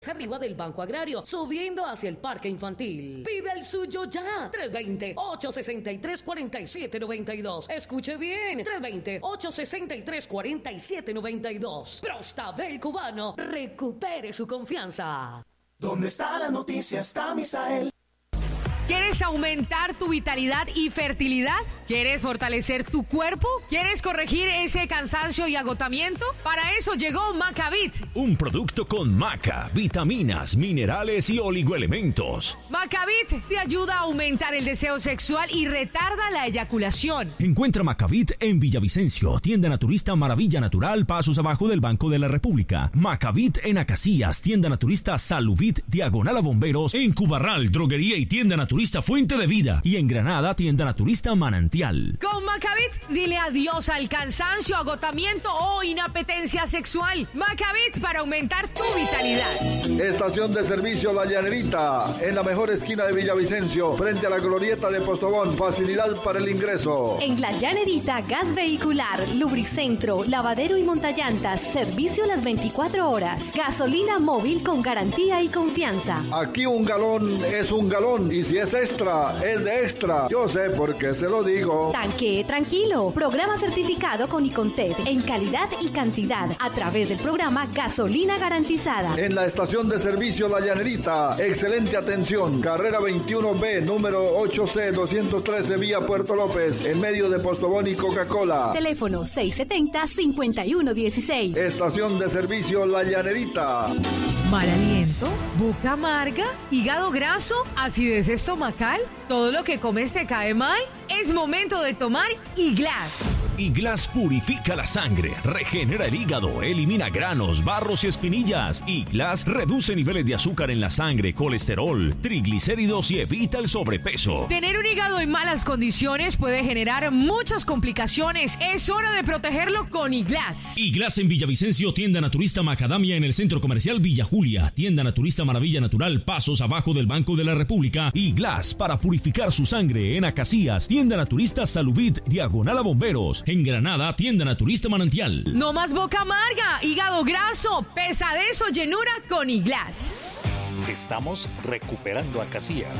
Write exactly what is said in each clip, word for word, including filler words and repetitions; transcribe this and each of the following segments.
Arriba del Banco Agrario, subiendo hacia el Parque Infantil. Pide el suyo ya. tres dos cero, ocho seis tres, cuatro siete nueve dos. Escuche bien. tres dos cero, ocho seis tres, cuatro siete nueve dos. Prostabel Cubano. Recupere su confianza. ¿Dónde está la noticia? Está Misael. ¿Quieres aumentar tu vitalidad y fertilidad? ¿Quieres fortalecer tu cuerpo? ¿Quieres corregir ese cansancio y agotamiento? Para eso llegó Macavit. Un producto con maca, vitaminas, minerales y oligoelementos. Macavit te ayuda a aumentar el deseo sexual y retarda la eyaculación. Encuentra Macavit en Villavicencio, tienda naturista Maravilla Natural, pasos abajo del Banco de la República. Macavit en Acacias, tienda naturista Saluvit, diagonal a Bomberos. En Cubarral, droguería y tienda naturista Fuente de Vida, y en Granada, tienda naturista Manantial. Con Macavit, dile adiós al cansancio, agotamiento o inapetencia sexual. Macavit para aumentar tu vitalidad. Estación de servicio La Llanerita, en la mejor esquina de Villavicencio, frente a la glorieta de Postobón. Facilidad para el ingreso. En La Llanerita, gas vehicular, lubricentro, lavadero y montallantas, servicio las veinticuatro horas. Gasolina móvil con garantía y confianza. Aquí un galón es un galón, y si es extra, es de extra. Yo sé por qué se lo digo. Tanque tranquilo. Programa certificado con Icontec en calidad y cantidad a través del programa Gasolina Garantizada. En la estación de servicio La Llanerita, excelente atención. Carrera veintiuno B, número ocho C doscientos trece, vía Puerto López, en medio de Postobón y Coca-Cola. Teléfono seis setenta, cincuenta y uno dieciséis. Estación de servicio La Llanerita. Mal aliento, boca amarga, hígado graso, acidez estomacal, todo lo que comes te cae mal. Es momento de tomar Iglas. Iglas purifica la sangre, regenera el hígado, elimina granos, barros y espinillas. Iglas reduce niveles de azúcar en la sangre, colesterol, triglicéridos y evita el sobrepeso. Tener un hígado en malas condiciones puede generar muchas complicaciones. Es hora de protegerlo con Iglas. Iglas en Villavicencio, tienda naturista Macadamia en el Centro Comercial Villa Julia, tienda naturista Maravilla Natural, pasos abajo del Banco de la República. Iglas para purificar su sangre en Acacias, tienda naturista Saluvit, diagonal a Bomberos. En Granada, tienda naturista Manantial. No más boca amarga, hígado graso, pesadez o llenura con Iglas. Estamos recuperando Acacias.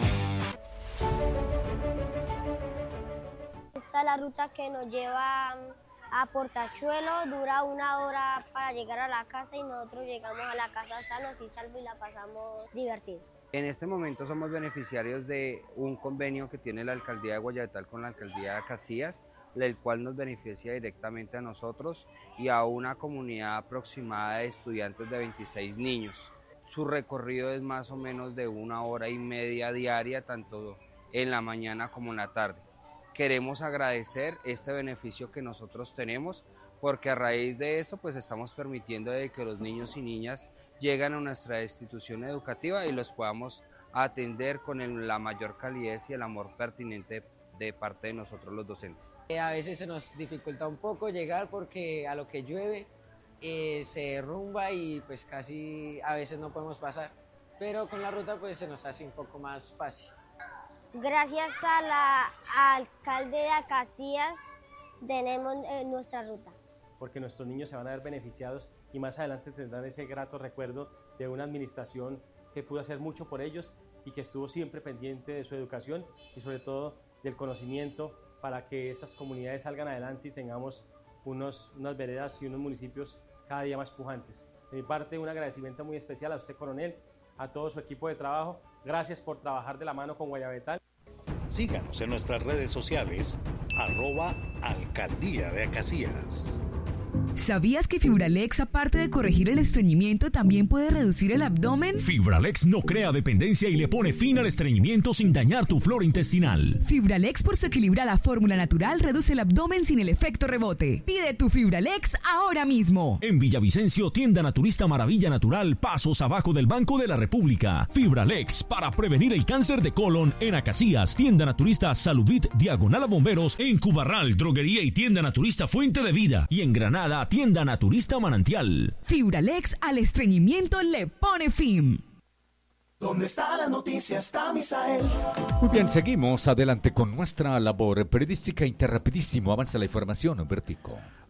Esta es la ruta que nos lleva a Portachuelo, dura una hora para llegar a la casa y nosotros llegamos a la casa sanos y salvos y la pasamos divertido. En este momento somos beneficiarios de un convenio que tiene la Alcaldía de Guayabetal con la Alcaldía de Acacias, el cual nos beneficia directamente a nosotros y a una comunidad aproximada de estudiantes de veintiséis niños. Su recorrido es más o menos de una hora y media diaria, tanto en la mañana como en la tarde. Queremos agradecer este beneficio que nosotros tenemos, porque a raíz de eso pues estamos permitiendo de que los niños y niñas lleguen a nuestra institución educativa y los podamos atender con el, la mayor calidez y el amor pertinente de parte de nosotros los docentes. Eh, a veces se nos dificulta un poco llegar porque a lo que llueve eh, se derrumba y pues casi a veces no podemos pasar, pero con la ruta pues se nos hace un poco más fácil. Gracias a la al alcalde de Acacias tenemos eh, nuestra ruta. Porque nuestros niños se van a ver beneficiados y más adelante tendrán ese grato recuerdo de una administración que pudo hacer mucho por ellos y que estuvo siempre pendiente de su educación y sobre todo del conocimiento para que estas comunidades salgan adelante y tengamos unos, unas veredas y unos municipios cada día más pujantes. De mi parte, un agradecimiento muy especial a usted, coronel, a todo su equipo de trabajo. Gracias por trabajar de la mano con Guayabetal. Síganos en nuestras redes sociales, arroba Alcaldía de Acacias. ¿Sabías que Fibralex, aparte de corregir el estreñimiento, también puede reducir el abdomen? Fibralex no crea dependencia y le pone fin al estreñimiento sin dañar tu flora intestinal. Fibralex, por su equilibrada fórmula natural, reduce el abdomen sin el efecto rebote. Pide tu Fibralex ahora mismo. En Villavicencio, tienda naturista Maravilla Natural, pasos abajo del Banco de la República. Fibralex, para prevenir el cáncer de colon. En Acacias, tienda naturista Saluvit, diagonal a Bomberos. En Cubarral, droguería y tienda naturista Fuente de Vida. Y en Granada, tienda naturista Manantial. Fibralex al estreñimiento le pone fin. ¿Dónde está la noticia? Está Misael. Muy bien, seguimos adelante con nuestra labor periodística interrapidísimo. Avanza la información, Bertico.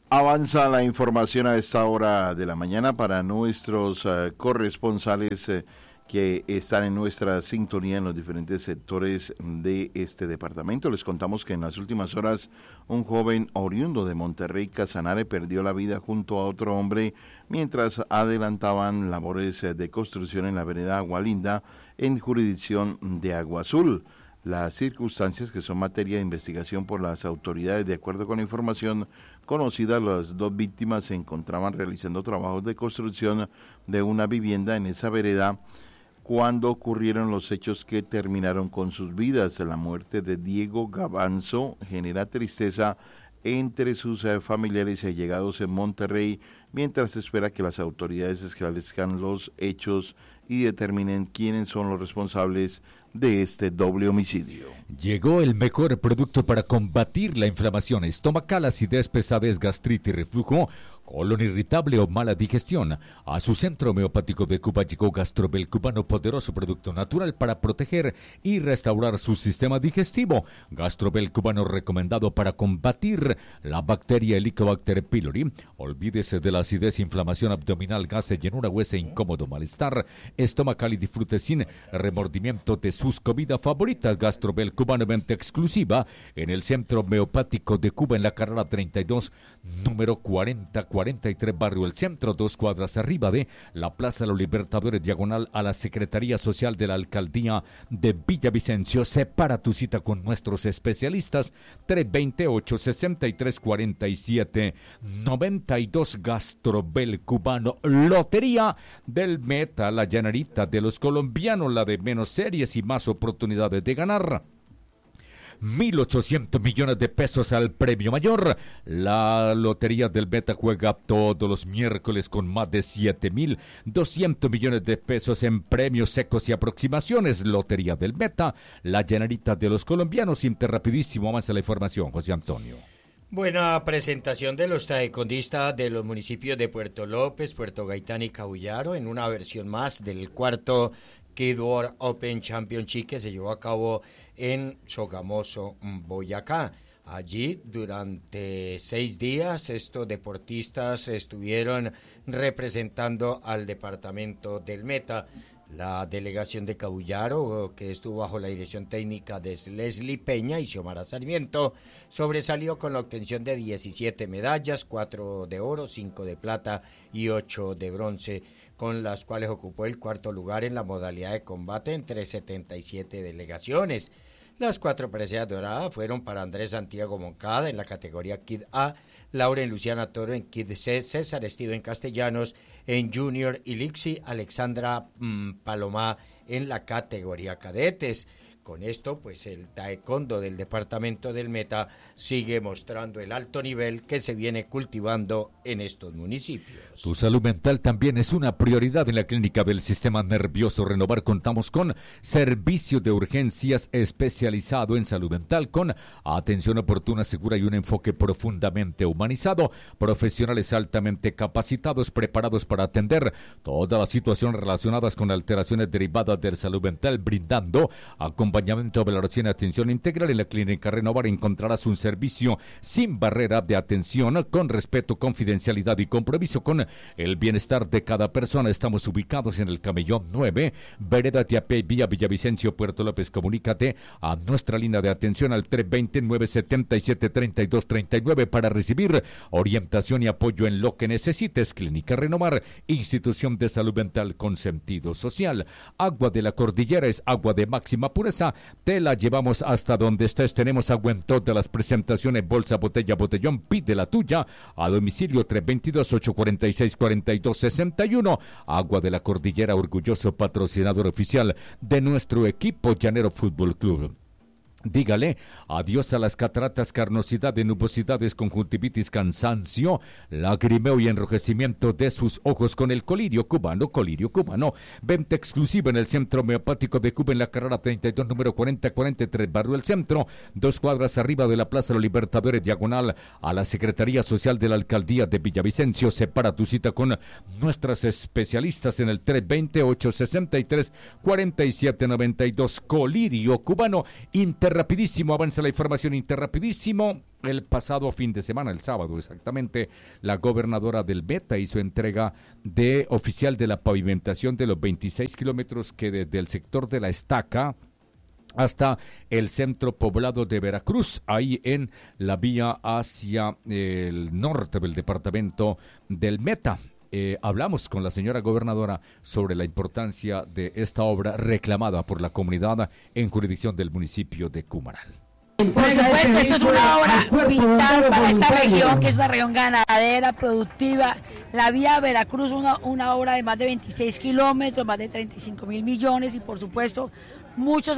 Avanza la información a esta hora de la mañana para nuestros uh, corresponsales uh, que están en nuestra sintonía en los diferentes sectores de este departamento. Les contamos que en las últimas horas un joven oriundo de Monterrey, Casanare, perdió la vida junto a otro hombre mientras adelantaban labores de construcción en la vereda Agualinda en jurisdicción de Agua Azul. Las circunstancias, que son materia de investigación por las autoridades, de acuerdo con la información conocida, las dos víctimas se encontraban realizando trabajos de construcción de una vivienda en esa vereda cuando ocurrieron los hechos que terminaron con sus vidas. La muerte de Diego Gavanzo genera tristeza entre sus eh, familiares y allegados en Monterrey, mientras se espera que las autoridades esclarezcan los hechos y determinen quiénes son los responsables de este doble homicidio. Llegó el mejor producto para combatir la inflamación estomacal, acidez, pesadez, gastritis, reflujo, colon irritable o mala digestión. A su centro homeopático de Cuba llegó Gastrobel Cubano, poderoso producto natural para proteger y restaurar su sistema digestivo. Gastrobel Cubano, recomendado para combatir la bacteria Helicobacter pylori. Olvídese de la acidez, inflamación abdominal, gas, llenura, huesa, incómodo, malestar estomacal y disfrute sin remordimiento de sus comidas favoritas. Gastrobel Cubano, venta exclusiva en el Centro Homeopático de Cuba, en la carrera treinta y dos, número cuarenta cuarenta y tres, barrio El Centro, dos cuadras arriba de la Plaza de los Libertadores, diagonal a la Secretaría Social de la Alcaldía de Villavicencio. Separa tu cita con nuestros especialistas, tres dos cero, ocho seis tres, cuatro siete nueve dos. Gastrobel Cubano. Lotería del Meta, la llanerita de los colombianos, la de menos series y más oportunidades de ganar. mil ochocientos millones de pesos al premio mayor. La Lotería del Meta juega todos los miércoles con más de siete mil doscientos millones de pesos en premios secos y aproximaciones. Lotería del Meta, la llanerita de los colombianos. Interrapidísimo, avanza la información, José Antonio. Buena presentación de los taekwondistas de los municipios de Puerto López, Puerto Gaitán y Cabullaro en una versión más del cuarto Kid World Open Championship que se llevó a cabo en Sogamoso, Boyacá. Allí durante seis días estos deportistas estuvieron representando al departamento del Meta. La delegación de Cabullaro, que estuvo bajo la dirección técnica de Leslie Peña y Xiomara Sarmiento, sobresalió con la obtención de diecisiete medallas, cuatro de oro, cinco de plata y ocho de bronce, con las cuales ocupó el cuarto lugar en la modalidad de combate entre setenta y siete delegaciones. Las cuatro preseas doradas fueron para Andrés Santiago Moncada en la categoría Kid A, Lauren Luciana Toro en Kid C, César Steven Castellanos en Junior y Lixi Alexandra mmm, Palomá en la categoría cadetes. Con esto, pues el taekwondo del departamento del Meta sigue mostrando el alto nivel que se viene cultivando en estos municipios. Tu salud mental también es una prioridad en la Clínica del Sistema Nervioso Renovar. Contamos con servicio de urgencias especializado en salud mental, con atención oportuna, segura y un enfoque profundamente humanizado. Profesionales altamente capacitados, preparados para atender todas las situaciones relacionadas con alteraciones derivadas de la salud mental, brindando acompañamiento, valoración y atención integral. En la Clínica Renovar encontrarás un servicio sin barrera de atención, con respeto, confidencialidad y compromiso con el bienestar de cada persona. Estamos ubicados en el Camellón nueve, Vereda Tiapé, vía Villavicencio, Puerto López. Comunícate a nuestra línea de atención al tres dos cero, nueve siete siete, tres dos tres nueve para recibir orientación y apoyo en lo que necesites. Clínica Renovar, institución de salud mental con sentido social. Agua de la Cordillera es agua de máxima pureza. Te la llevamos hasta donde estés. Tenemos agua en todas las presentaciones, bolsa, botella, botellón. Pide la tuya a domicilio tres dos dos, ocho cuatro seis, cuatro dos seis uno. Agua de la Cordillera, orgulloso patrocinador oficial de nuestro equipo Llanero Fútbol Club. Dígale adiós a las cataratas, carnosidades, nubosidades, conjuntivitis, cansancio, lagrimeo y enrojecimiento de sus ojos con el colirio cubano. Colirio cubano, venta exclusiva en el Centro Homeopático de Cuba, en la carrera treinta y dos, número cuarenta cuarenta y tres, barrio El Centro, dos cuadras arriba de la Plaza de los Libertadores, diagonal a la Secretaría Social de la Alcaldía de Villavicencio. Separa tu cita con nuestras especialistas en el tres dos cero, ocho seis tres, cuatro siete nueve dos. Colirio cubano. Inter Rapidísimo, avanza la información. Interrapidísimo, El pasado fin de semana, el sábado exactamente, la gobernadora del Meta hizo entrega de oficial de la pavimentación de los veintiséis kilómetros que desde el sector de la Estaca hasta el centro poblado de Veracruz, ahí en la vía hacia el norte del departamento del Meta. Eh, hablamos con la señora gobernadora sobre la importancia de esta obra reclamada por la comunidad en jurisdicción del municipio de Cumaral. Por supuesto, esto es una obra vital para esta región, que es una región ganadera, productiva. La vía Veracruz, una, una obra de más de veintiséis kilómetros, más de treinta y cinco mil millones y por supuesto muchos